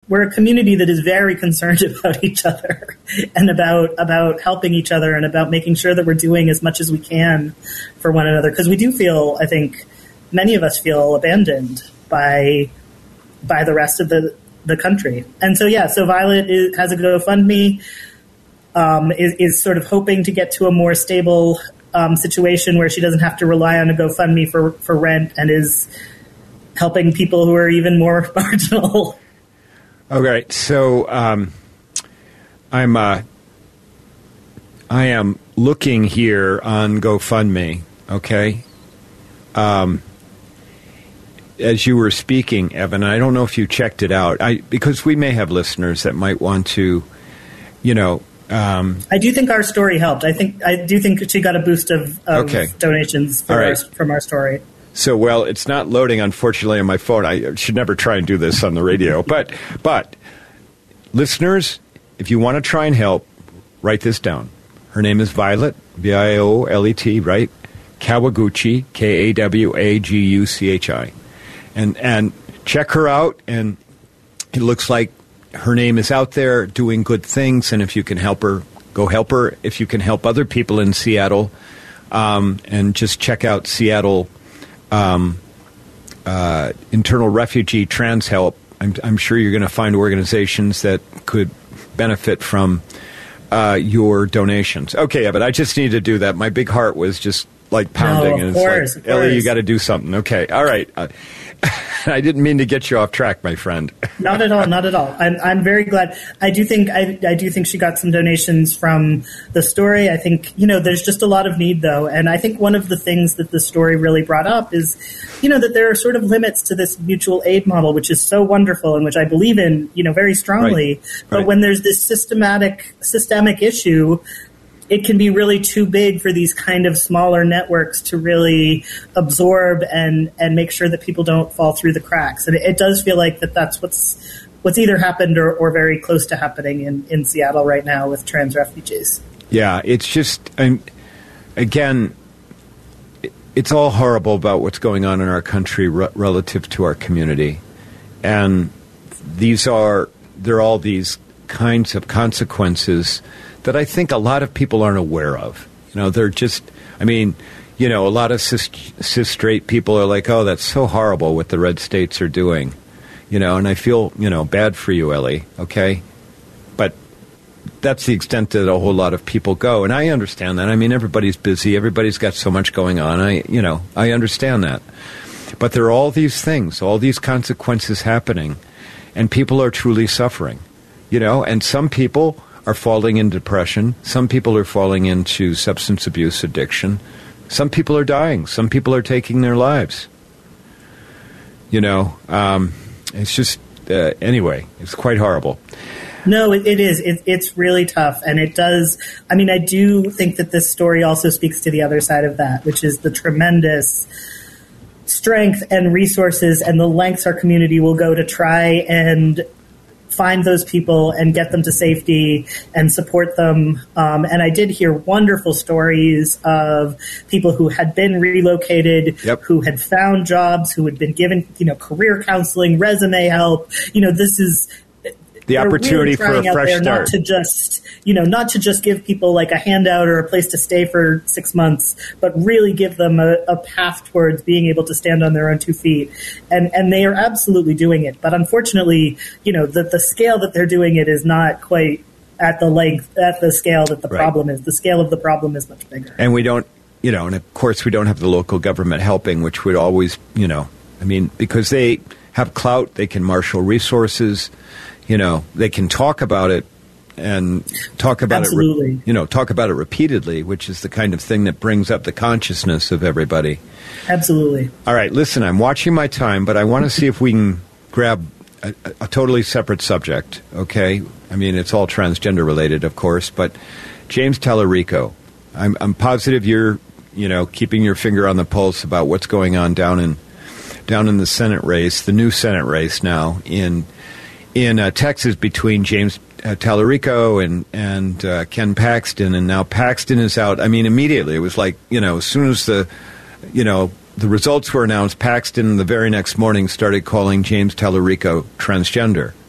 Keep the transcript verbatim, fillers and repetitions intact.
we're a community that is very concerned about each other and about about helping each other and about making sure that we're doing as much as we can for one another. Because we do feel, I think, many of us feel abandoned by by the rest of the, the country. And so, yeah, so Violet is, has a GoFundMe, um, is, is sort of hoping to get to a more stable um, situation where she doesn't have to rely on a GoFundMe for, for rent, and is helping people who are even more marginal. Okay, so um, I'm uh, I am looking here on GoFundMe. Okay, um, as you were speaking, Evan, I don't know if you checked it out. I because we may have listeners that might want to, you know. Um, I do think our story helped. I think I do think she got a boost of, of okay. donations for right. our, from our story. So, well, it's not loading, unfortunately, on my phone. I should never try and do this on the radio. But, but, listeners, if you want to try and help, write this down. Her name is Violet, V I O L E T, right? Kawaguchi, K A W A G U C H I. And, and check her out, and it looks like her name is out there doing good things, and if you can help her, go help her. If you can help other people in Seattle, um, and just check out Seattle Um, uh, internal refugee trans help. I'm, I'm sure you're going to find organizations that could benefit from uh, your donations. Okay, yeah, but I just need to do that. My big heart was just like pounding, no, and it's course, like, Ellie, you got to do something. Okay, all right. Uh, I didn't mean to get you off track, my friend. Not at all, not at all. I'm I'm very glad. I do think I I do think she got some donations from the story. I think, you know, there's just a lot of need, though, and I think one of the things that the story really brought up is, you know, that there are sort of limits to this mutual aid model, which is so wonderful and which I believe in, you know, very strongly. Right. But right. when there's this systematic systemic issue, it can be really too big for these kind of smaller networks to really absorb and, and make sure that people don't fall through the cracks. And it, it does feel like that that's what's what's either happened or, or very close to happening in, in Seattle right now with trans refugees. Yeah, it's just, um, again, it's all horrible about what's going on in our country re- relative to our community. And these are, there are all these kinds of consequences that I think a lot of people aren't aware of. You know, they're just, I mean, you know, a lot of cis, cis straight people are like, oh, that's so horrible what the red states are doing. You know, and I feel, you know, bad for you, Ellie, okay? But that's the extent that a whole lot of people go. And I understand that. I mean, everybody's busy. Everybody's got so much going on. I, you know, I understand that. But there are all these things, all these consequences happening, and people are truly suffering, you know? And some people are falling into depression. Some people are falling into substance abuse addiction. Some people are dying. Some people are taking their lives. You know, um, it's just, uh, anyway, it's quite horrible. No, it, it is. It, it's really tough. And it does, I mean, I do think that this story also speaks to the other side of that, which is the tremendous strength and resources and the lengths our community will go to try and find those people and get them to safety and support them. Um, and I did hear wonderful stories of people who had been relocated, yep. who had found jobs, who had been given, you know, career counseling, resume help. You know, this is the opportunity really for a fresh start. Not to just, you know, not to just give people like a handout or a place to stay for six months, but really give them a, a path towards being able to stand on their own two feet. And and they are absolutely doing it. But unfortunately, you know, the, the scale that they're doing it is not quite at the length, at the scale that the right. problem is. The scale of the problem is much bigger. And we don't, you know, and of course we don't have the local government helping, which would always, you know, I mean, because they have clout, they can marshal resources. You know, they can talk about it and talk about Absolutely. it, re- you know, talk about it repeatedly, which is the kind of thing that brings up the consciousness of everybody. Absolutely. All right, listen, I'm watching my time, but I want to see if we can grab a, a totally separate subject, okay? I mean, it's all transgender related, of course, but James Tallarico, I'm, I'm positive you're, you know, keeping your finger on the pulse about what's going on down in down in the Senate race, the new Senate race now in in uh, Texas between James uh, Tallarico and and uh, Ken Paxton, and now Paxton is out. I mean, immediately it was like, you know, as soon as the, you know, the results were announced, Paxton the very next morning started calling James Tallarico transgender.